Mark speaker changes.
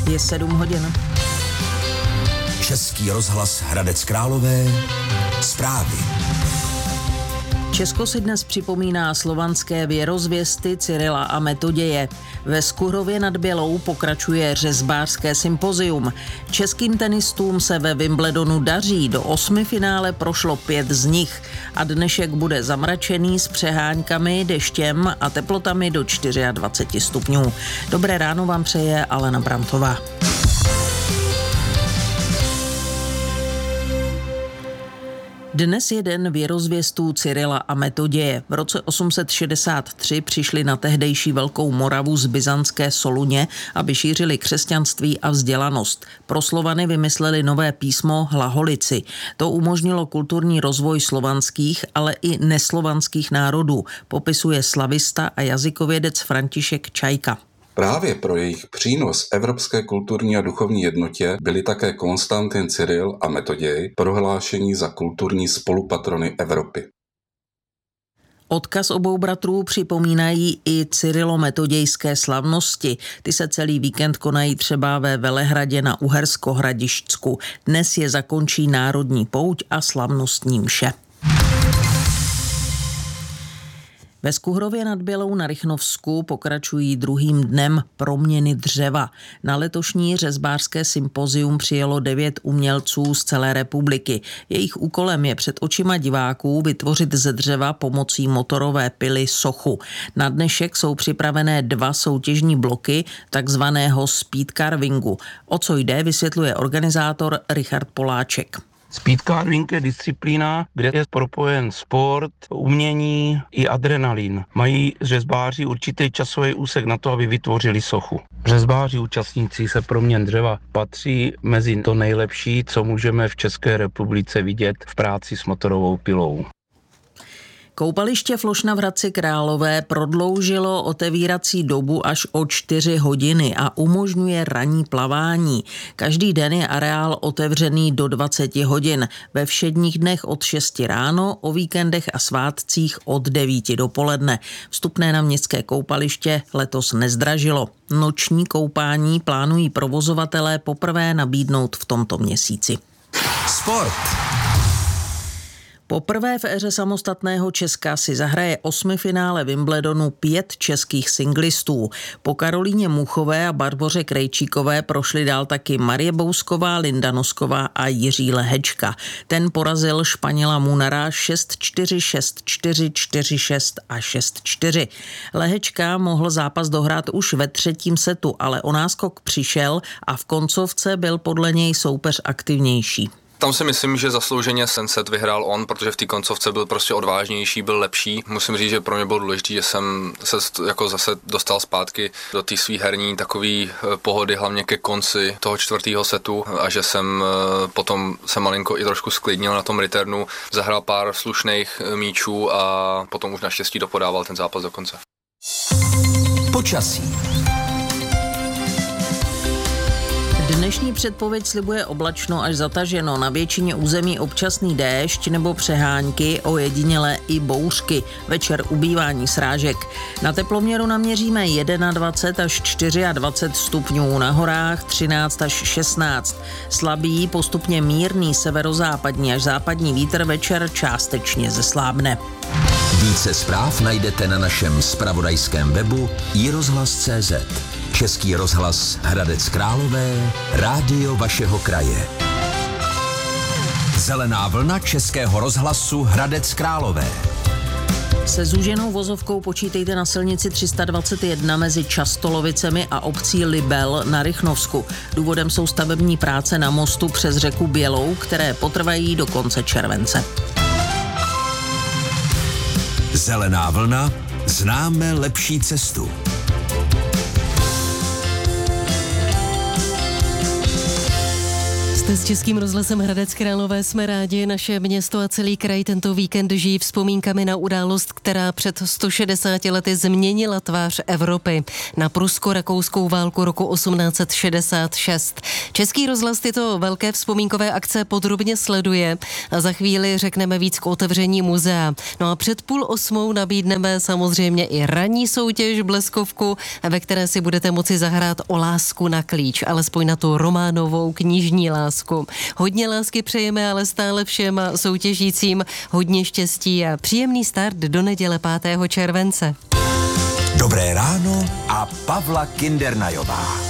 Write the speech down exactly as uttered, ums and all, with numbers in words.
Speaker 1: Je sedm hodin.
Speaker 2: Český rozhlas Hradec Králové. Zprávy.
Speaker 1: Česko si dnes připomíná slovanské věrozvěsty Cyrila a Metoděje. Ve Skuhrově nad Bělou pokračuje řezbářské sympozium. Českým tenistům se ve Wimbledonu daří, do osmi finále prošlo pět z nich a dnešek bude zamračený s přeháňkami, deštěm a teplotami do dvacet čtyři stupňů. Dobré ráno vám přeje Alena Brantová. Dnes je den věrozvěstů Cyrila a Metoděje. V roce osm set šedesát tři přišli na tehdejší Velkou Moravu z byzantské Soluně, aby šířili křesťanství a vzdělanost. Pro Slovany vymysleli nové písmo hlaholici. To umožnilo kulturní rozvoj slovanských, ale i neslovanských národů, popisuje slavista a jazykovědec František Čajka.
Speaker 3: Právě pro jejich přínos evropské kulturní a duchovní jednotě byli také Konstantin Cyril a Metoděj prohlášení za kulturní spolupatrony Evropy.
Speaker 1: Odkaz obou bratrů připomínají i cyrilometodějské slavnosti. Ty se celý víkend konají třeba ve Velehradě na Uhersko-Hradišťsku. Dnes je zakončí národní pouť a slavnostní mše. Ve Skuhrově nad Bělou na Rychnovsku pokračují druhým dnem proměny dřeva. Na letošní řezbářské sympozium přijelo devět umělců z celé republiky. Jejich úkolem je před očima diváků vytvořit ze dřeva pomocí motorové pily sochu. Na dnešek jsou připravené dva soutěžní bloky takzvaného speed carvingu. O co jde, vysvětluje organizátor Richard Poláček.
Speaker 4: Speed carving je disciplína, kde je propojen sport, umění i adrenalin. Mají řezbáři určitý časový úsek na to, aby vytvořili sochu. Řezbáři účastníci se proměn dřeva patří mezi to nejlepší, co můžeme v České republice vidět v práci s motorovou pilou.
Speaker 1: Koupaliště Flošna v Hradci Králové prodloužilo otevírací dobu až o čtyři hodiny a umožňuje ranní plavání. Každý den je areál otevřený do dvacet hodin. Ve všedních dnech od šesti ráno, o víkendech a svátcích od devíti dopoledne. Vstupné na městské koupaliště letos nezdražilo. Noční koupání plánují provozovatelé poprvé nabídnout v tomto měsíci.
Speaker 2: Sport.
Speaker 1: Poprvé v éře samostatného Česka si zahraje osmifinále Wimbledonu pět českých singlistů. Po Karolíně Muchové a Barboře Krejčíkové prošli dál taky Marie Bousková, Linda Nosková a Jiří Lehečka. Ten porazil Španěla Munara šest čtyři, šest čtyři, čtyři šest a šest čtyři. Lehečka mohl zápas dohrát už ve třetím setu, ale o náskok přišel a v koncovce byl podle něj soupeř aktivnější.
Speaker 5: Tam si myslím, že zaslouženě ten set vyhrál on, protože v té koncovce byl prostě odvážnější, byl lepší. Musím říct, že pro mě bylo důležité, že jsem se jako zase dostal zpátky do té svý herní takový pohody, hlavně ke konci toho čtvrtého setu a že jsem potom se malinko i trošku sklidnil na tom returnu, zahrál pár slušných míčů a potom už naštěstí dopodával ten zápas do konce.
Speaker 2: Počasí.
Speaker 1: Dnešní předpověď slibuje oblačno až zataženo, na většině území občasný déšť nebo přehánky, ojedinělé i bouřky, večer ubývání srážek. Na teploměru naměříme dvacet jedna až dvacet čtyři stupňů, na horách třináct až šestnáct. Slabý, postupně mírný severozápadní až západní vítr večer částečně zeslábne.
Speaker 2: Více zpráv najdete na našem zpravodajském webu i rozhlas tečka cé zet. Český rozhlas Hradec Králové, rádio vašeho kraje. Zelená vlna Českého rozhlasu Hradec Králové.
Speaker 1: Se zúženou vozovkou počítejte na silnici tři sta dvacet jedna mezi Častolovicemi a obcí Libel na Rychnovsku. Důvodem jsou stavební práce na mostu přes řeku Bělou, které potrvají do konce července.
Speaker 2: Zelená vlna, známe lepší cestu.
Speaker 6: Jste s Českým rozhlasem Hradec Králové, jsme rádi. Naše město a celý kraj tento víkend žijí vzpomínkami na událost, která před sto šedesáti lety změnila tvář Evropy. Na prusko-rakouskou válku roku osmnáct set šedesát šest. Český rozhlas tyto velké vzpomínkové akce podrobně sleduje a za chvíli řekneme víc k otevření muzea. No a před půl osmou nabídneme samozřejmě i ranní soutěž Bleskovku, ve které si budete moci zahrát o lásku na klíč, alespoň na tu románovou knižní lásku. Hodně lásky přejeme, ale stále všem soutěžícím hodně štěstí a příjemný start do neděle pátého července.
Speaker 2: Dobré ráno a Pavla Kindernajová.